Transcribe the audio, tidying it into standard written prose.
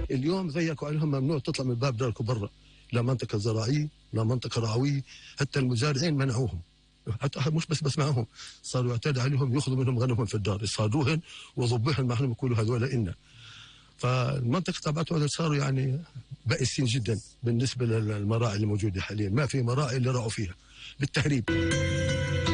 اليوم ضيقوا عليهم، ممنوع تطلع من باب دارك برا، لا منطقه زراعيه لا منطقه رعويه، حتى المزارعين منعوهم، حتى مش بس معهم، صاروا يعتدوا عليهم، ياخذوا منهم غنمهم في الدار، يصادوهن ويضبوهن معهم، يقولوا هذول إنا. فالمنطقه تبعتهم صاروا يعني بائسين جدا بالنسبه للمراعي الموجوده حاليا، ما في مراعي اللي رعوا فيها بالتهريب.